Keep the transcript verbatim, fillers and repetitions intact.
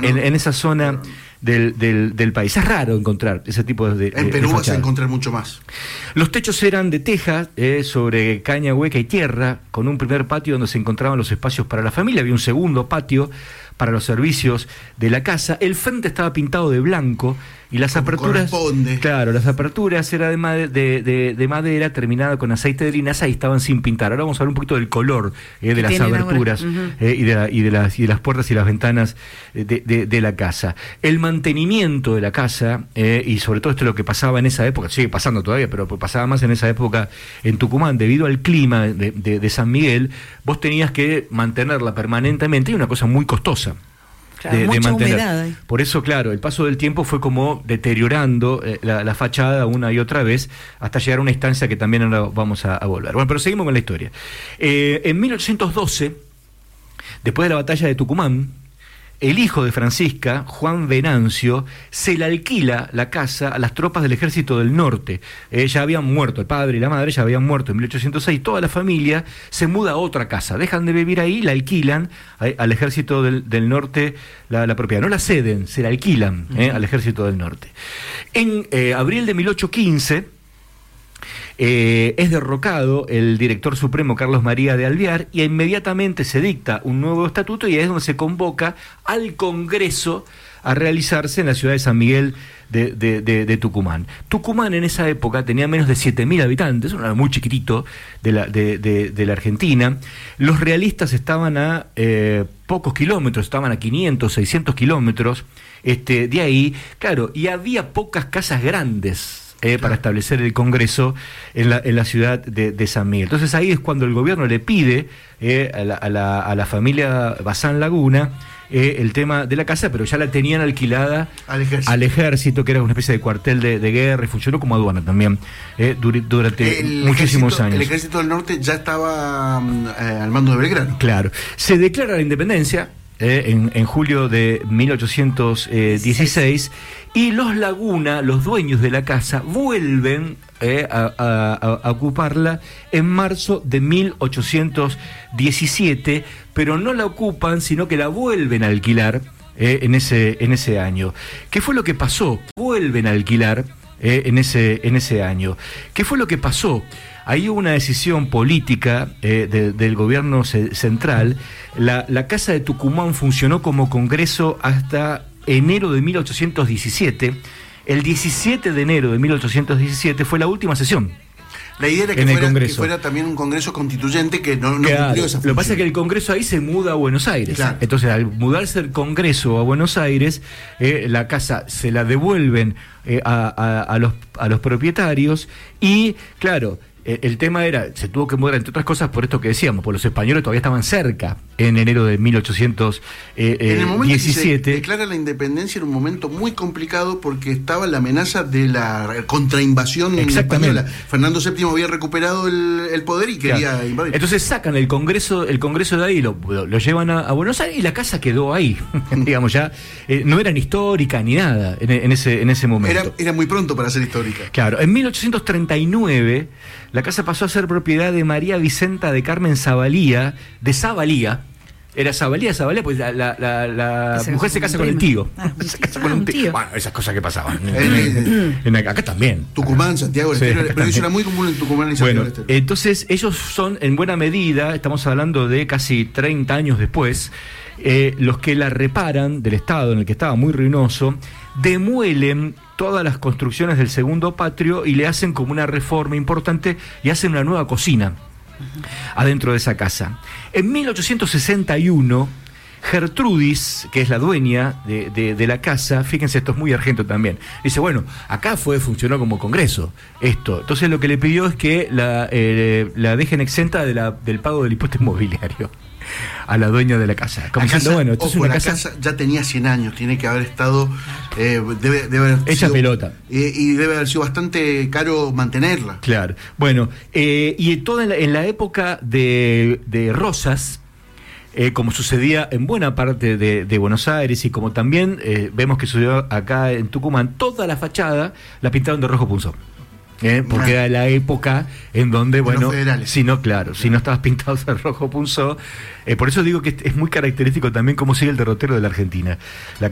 ¿no? en, en esa zona del, del, del país. Es raro encontrar ese tipo de, de En Perú de vas a encontrar mucho más. Los techos eran de teja, eh, sobre caña hueca y tierra, con un primer patio donde se encontraban los espacios para la familia. Había un segundo patio para los servicios de la casa. El frente estaba pintado de blanco y las Como aperturas, corresponde. claro, las aperturas eran de, made, de, de, de madera terminada con aceite de linaza y estaban sin pintar. Ahora vamos a hablar un poquito del color eh, de las aberturas uh-huh. eh, y, de la, y, de las, y de las puertas y las ventanas de, de, de la casa. El mantenimiento de la casa, eh, y sobre todo esto es lo que pasaba en esa época, sigue pasando todavía, pero pasaba más en esa época en Tucumán, debido al clima de, de, de San Miguel, vos tenías que mantenerla permanentemente, y una cosa muy costosa. Claro, de, de mantener. Humedad. Por eso, claro, el paso del tiempo fue como deteriorando eh, la, la fachada una y otra vez, hasta llegar a una instancia que también ahora vamos a, a volver. Bueno, pero seguimos con la historia. Eh, en mil ochocientos doce, después de la batalla de Tucumán, el hijo de Francisca, Juan Venancio, se le alquila la casa a las tropas del Ejército del Norte. Eh, ya habían muerto, el padre y la madre ya habían muerto en mil ochocientos seis. Toda la familia se muda a otra casa. Dejan de vivir ahí, la alquilan eh, al Ejército del, del Norte la, la propiedad. No la ceden, se la alquilan eh, uh-huh. al Ejército del Norte. En eh, abril de mil ochocientos quince... Eh, es derrocado el director supremo Carlos María de Alvear, y inmediatamente se dicta un nuevo estatuto, y es donde se convoca al Congreso a realizarse en la ciudad de San Miguel de, de, de, de Tucumán. Tucumán en esa época tenía menos de siete mil habitantes, un lugar muy chiquitito de la, de, de, de la Argentina. Los realistas estaban a eh, pocos kilómetros, estaban a quinientos, seiscientos kilómetros este, de ahí, claro, y había pocas casas grandes Eh, para establecer el Congreso en la, en la ciudad de, de San Miguel. Entonces ahí es cuando el gobierno le pide eh, a, la, a, la, a la familia Bazán Laguna eh, el tema de la casa, pero ya la tenían alquilada al ejército, al ejército que era una especie de cuartel de, de guerra, y funcionó como aduana también eh, dur, durante el muchísimos años. El Ejército del Norte ya estaba eh, al mando de Belgrano. Claro. Se declara la independencia Eh, en, en julio de mil ochocientos dieciséis, y los Laguna, los dueños de la casa, vuelven eh, a, a, a ocuparla en marzo de mil ochocientos diecisiete, pero no la ocupan, sino que la vuelven a alquilar eh, en ese, en ese año. ¿Qué fue lo que pasó? Vuelven a alquilar eh, en, ese, en ese año. ¿Qué fue lo que pasó? Ahí hubo una decisión política eh, de, del gobierno ce- central. La, la Casa de Tucumán funcionó como Congreso hasta enero de mil ochocientos diecisiete. El diecisiete de enero de mil ochocientos diecisiete fue la última sesión. La idea era que fuera, que fuera también un Congreso constituyente que no, no claro, cumplió esa función. Lo que pasa es que el Congreso ahí se muda a Buenos Aires. Claro. Entonces, al mudarse el Congreso a Buenos Aires, eh, la casa se la devuelven eh, a, a, a, los, a los propietarios, y, claro, el tema era, se tuvo que mudar, entre otras cosas, por esto que decíamos, por los españoles todavía estaban cerca en enero de mil ochocientos diecisiete. En el momento que se declara la independencia era un momento muy complicado, porque estaba la amenaza de la contrainvasión española. Fernando séptimo había recuperado el, el poder y quería claro. invadir. Entonces sacan el Congreso, el Congreso de ahí, lo, lo, lo llevan a, a Buenos Aires, y la casa quedó ahí. Digamos, ya eh, no era ni histórica ni nada en, en, ese, en ese momento. Era, era muy pronto para ser histórica. Claro, en mil ochocientos treinta y nueve la casa pasó a ser propiedad de María Vicenta de Carmen Zavalía, de Zavalía. Era Zavalía, Zavalía, pues la, la, la, la mujer se casa con el tío. Ah, se casa con ah, un tío. tío. Bueno, esas cosas que pasaban. en, en, acá también. Tucumán, Santiago, sí, pero también. Eso era muy común en Tucumán y Santiago. Bueno, entonces ellos son, en buena medida, estamos hablando de casi treinta años después, eh, los que la reparan del estado en el que estaba muy ruinoso, demuelen todas las construcciones del segundo patio y le hacen como una reforma importante, y hacen una nueva cocina adentro de esa casa. En mil ochocientos sesenta y uno, Gertrudis, que es la dueña de, de, de la casa, fíjense, esto es muy argento también, dice, bueno, acá fue, funcionó como Congreso esto, entonces lo que le pidió es que la, eh, la dejen exenta de la, del pago del impuesto inmobiliario a la dueña de la casa. Como la diciendo, casa, bueno, esto ojo, es una la casa... casa ya tenía cien años, tiene que haber estado eh, debe, debe haber hecha sido, pelota. Eh, y debe haber sido bastante caro mantenerla. Claro. Bueno, eh, y toda en la, en la época de, de Rosas, eh, como sucedía en buena parte de, de Buenos Aires, y como también eh, vemos que sucedió acá en Tucumán, toda la fachada la pintaron de rojo punzón. Eh, porque era la época en donde, de bueno, si no, claro, si no estabas pintado de rojo punzó, eh, por eso digo que es muy característico también cómo sigue el derrotero de la Argentina. La